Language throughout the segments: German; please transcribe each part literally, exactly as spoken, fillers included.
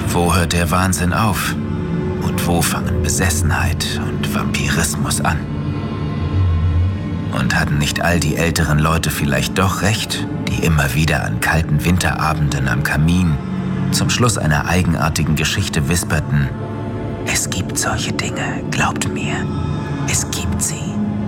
Wo hört der Wahnsinn auf? Und wo fangen Besessenheit und Vampirismus an? Und hatten nicht all die älteren Leute vielleicht doch recht, die immer wieder an kalten Winterabenden am Kamin zum Schluss einer eigenartigen Geschichte wisperten: Es gibt solche Dinge, glaubt mir, es gibt sie.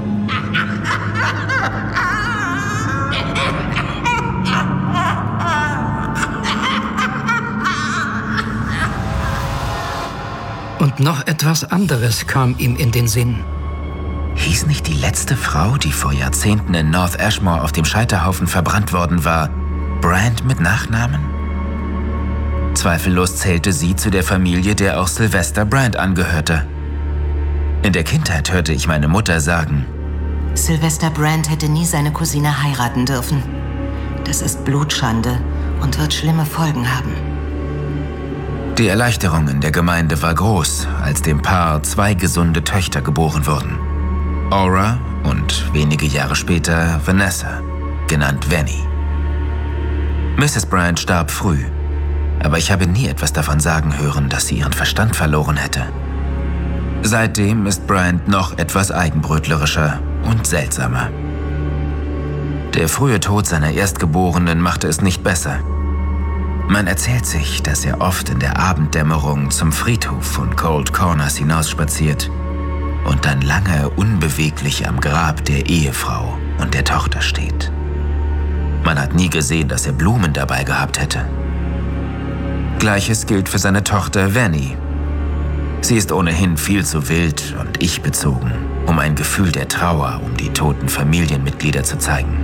Und noch etwas anderes kam ihm in den Sinn. Hieß nicht die letzte Frau, die vor Jahrzehnten in North Ashmore auf dem Scheiterhaufen verbrannt worden war, Brand mit Nachnamen? Zweifellos zählte sie zu der Familie, der auch Sylvester Brand angehörte. In der Kindheit hörte ich meine Mutter sagen: Sylvester Brand hätte nie seine Cousine heiraten dürfen. Das ist Blutschande und wird schlimme Folgen haben. Die Erleichterung in der Gemeinde war groß, als dem Paar zwei gesunde Töchter geboren wurden. Aura und wenige Jahre später Vanessa, genannt Vanny. Misses Brand starb früh, aber ich habe nie etwas davon sagen hören, dass sie ihren Verstand verloren hätte. Seitdem ist Brand noch etwas eigenbrötlerischer und seltsamer. Der frühe Tod seiner Erstgeborenen machte es nicht besser. Man erzählt sich, dass er oft in der Abenddämmerung zum Friedhof von Cold Corners hinausspaziert und dann lange unbeweglich am Grab der Ehefrau und der Tochter steht. Man hat nie gesehen, dass er Blumen dabei gehabt hätte. Gleiches gilt für seine Tochter Vanny. Sie ist ohnehin viel zu wild und ich-bezogen, um ein Gefühl der Trauer um die toten Familienmitglieder zu zeigen.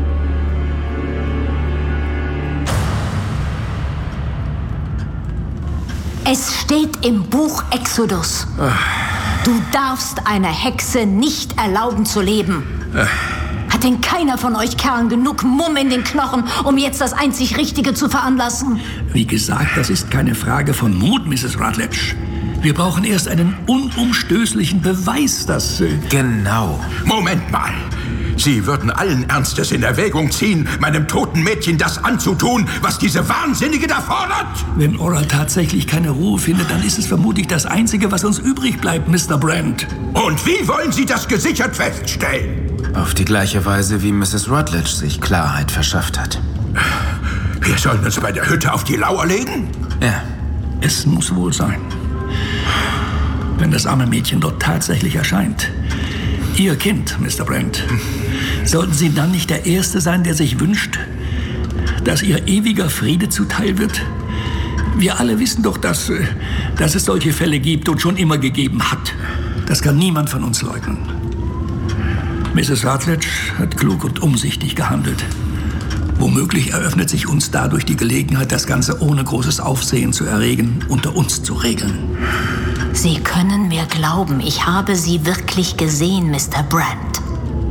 Es steht im Buch Exodus. Du darfst einer Hexe nicht erlauben zu leben. Hat denn keiner von euch Kerlen genug Mumm in den Knochen, um jetzt das einzig Richtige zu veranlassen? Wie gesagt, das ist keine Frage von Mut, Misses Rutledge. Wir brauchen erst einen unumstößlichen Beweis, dass... Äh Genau. Moment mal. Sie würden allen Ernstes in Erwägung ziehen, meinem toten Mädchen das anzutun, was diese Wahnsinnige da fordert? Wenn Aura tatsächlich keine Ruhe findet, dann ist es vermutlich das Einzige, was uns übrig bleibt, Mister Brand. Und wie wollen Sie das gesichert feststellen? Auf die gleiche Weise, wie Misses Rutledge sich Klarheit verschafft hat. Wir sollen uns bei der Hütte auf die Lauer legen? Ja. Es muss wohl sein. Wenn das arme Mädchen dort tatsächlich erscheint. Ihr Kind, Mister Brand. Sollten Sie dann nicht der Erste sein, der sich wünscht, dass ihr ewiger Friede zuteil wird? Wir alle wissen doch, dass, dass es solche Fälle gibt und schon immer gegeben hat. Das kann niemand von uns leugnen. Misses Rutledge hat klug und umsichtig gehandelt. Womöglich eröffnet sich uns dadurch die Gelegenheit, das Ganze ohne großes Aufsehen zu erregen, unter uns zu regeln. Sie können mir glauben, ich habe sie wirklich gesehen, Mister Brand.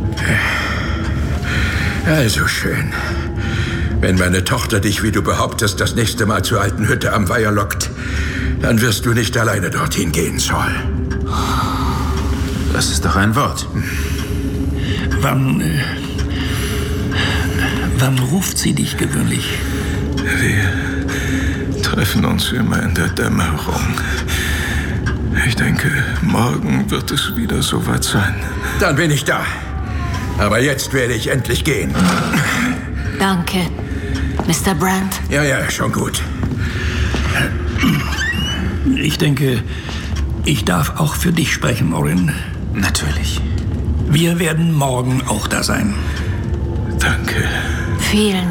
Also schön. Wenn meine Tochter dich, wie du behauptest, das nächste Mal zur alten Hütte am Weiher lockt, dann wirst du nicht alleine dorthin gehen, Saul. Das ist doch ein Wort. Wann, äh, wann ruft sie dich gewöhnlich? Wir treffen uns immer in der Dämmerung. Ich denke, morgen wird es wieder soweit sein. Dann bin ich da. Aber jetzt werde ich endlich gehen. Danke, Mister Brand. Ja, ja, schon gut. Ich denke, ich darf auch für dich sprechen, Orrin. Natürlich. Wir werden morgen auch da sein. Danke. Vielen